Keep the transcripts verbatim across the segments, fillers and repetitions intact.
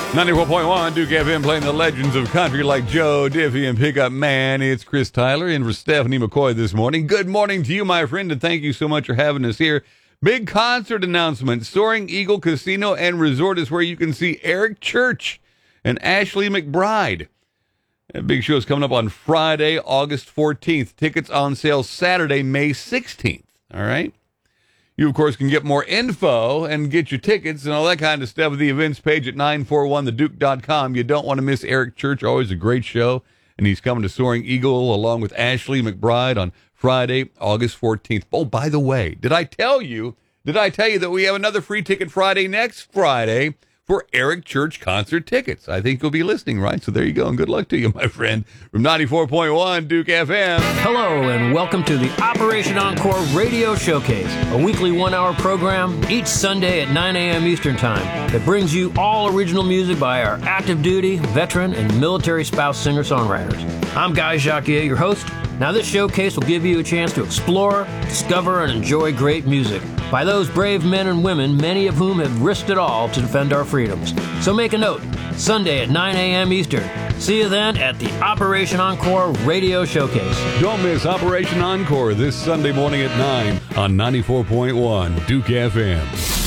ninety-four point one Duke F M playing the legends of country like Joe Diffie and Pickup Man. It's Chris Tyler in for Stephanie McCoy this morning. Good morning to you, my friend, and thank you so much for having us here. Big concert announcement. Soaring Eagle Casino and Resort is where you can see Eric Church and Ashley McBryde. That big show is coming up on Friday, August fourteenth. Tickets on sale Saturday, May sixteenth. All right? You, of course, can get more info and get your tickets and all that kind of stuff at the events page at nine four one the duke dot com. You don't want to miss Eric Church. Always a great show. And he's coming to Soaring Eagle along with Ashley McBryde on Friday, August fourteenth. Oh, by the way, did I tell you, did I tell you that we have another free ticket Friday next Friday for Eric Church concert tickets? I think you'll be listening, right? So there you go, and good luck to you, my friend, from ninety-four point one Duke F M. Hello, and welcome to the Operation Encore Radio Showcase, a weekly one-hour program each Sunday at nine a.m. Eastern Time that brings you all original music by our active duty, veteran, and military spouse singer-songwriters. I'm Guy Jacquier, your host. Now, this showcase will give you a chance to explore, discover, and enjoy great music by those brave men and women, many of whom have risked it all to defend our freedoms. So make a note, Sunday at nine a.m. Eastern. See you then at the Operation Encore Radio Showcase. Don't miss Operation Encore this Sunday morning at nine on ninety-four point one Duke F M.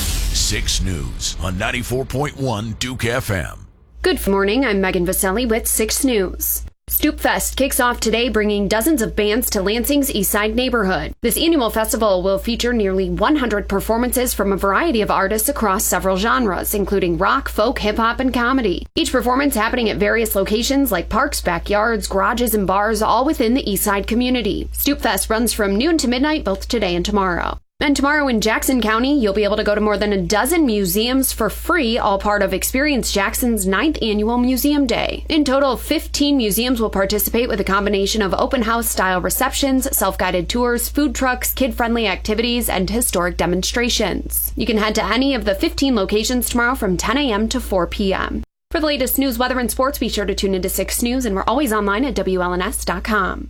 six News on ninety-four point one Duke F M. Good morning, I'm Megan Vaselli with six News. Stoopfest kicks off today, bringing dozens of bands to Lansing's Eastside neighborhood. This annual festival will feature nearly one hundred performances from a variety of artists across several genres, including rock, folk, hip-hop, and comedy. Each performance happening at various locations like parks, backyards, garages, and bars, all within the Eastside community. Stoopfest runs from noon to midnight both today and tomorrow. And tomorrow in Jackson County, you'll be able to go to more than a dozen museums for free, all part of Experience Jackson's ninth Annual Museum Day. In total, fifteen museums will participate with a combination of open house-style receptions, self-guided tours, food trucks, kid-friendly activities, and historic demonstrations. You can head to any of the fifteen locations tomorrow from ten a.m. to four p.m. For the latest news, weather, and sports, be sure to tune into six News, and we're always online at W L N S dot com.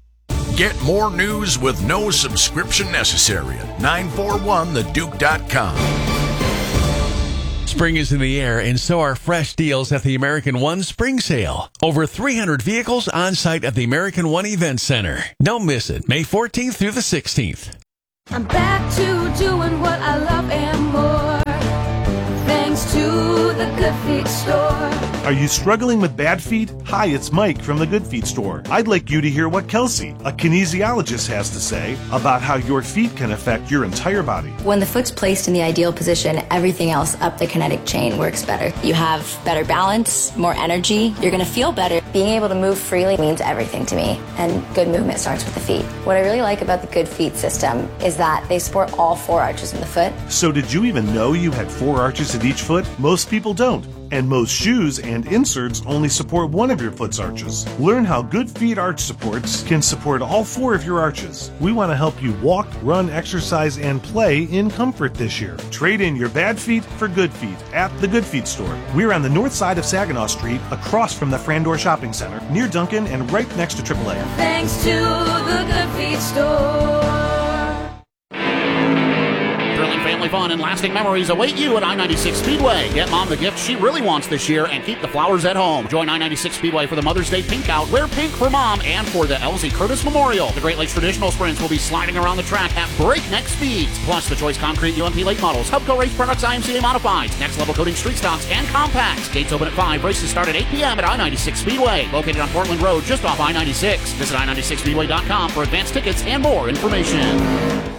Get more news with no subscription necessary at nine four one the duke dot com. Spring is in the air, and so are fresh deals at the American One Spring Sale. Over three hundred vehicles on site at the American One Event Center. Don't miss it, May fourteenth through the sixteenth. I'm back to doing what I love and more, thanks to the Good Feet Store. Are you struggling with bad feet? Hi, it's Mike from the Good Feet Store. I'd like you to hear what Kelsey, a kinesiologist, has to say about how your feet can affect your entire body. When the foot's placed in the ideal position, everything else up the kinetic chain works better. You have better balance, more energy, you're going to feel better. Being able to move freely means everything to me, and good movement starts with the feet. What I really like about the Good Feet system is that they support all four arches in the foot. So did you even know you had four arches in each foot? Most people don't. And most shoes and inserts only support one of your foot's arches. Learn how Good Feet Arch Supports can support all four of your arches. We want to help you walk, run, exercise, and play in comfort this year. Trade in your bad feet for good feet at the Good Feet Store. We're on the north side of Saginaw Street, across from the Frandor Shopping Center, near Duncan and right next to triple A. Thanks to the Good Feet Store. Family fun and lasting memories await you at I ninety-six Speedway. Get mom the gift she really wants this year and keep the flowers at home. Join I ninety-six Speedway for the Mother's Day Pink Out. Wear pink for mom and for the Elsie Curtis Memorial. The Great Lakes Traditional Sprints will be sliding around the track at breakneck speeds. Plus, the Choice Concrete U M P late models, Hubco Race Products I M C A Modifieds, Next Level Coating Street Stocks, and Compacts. Gates open at five. Races start at eight p.m. at I ninety-six Speedway. Located on Portland Road, just off I ninety-six. Visit I ninety-six speedway dot com for advanced tickets and more information.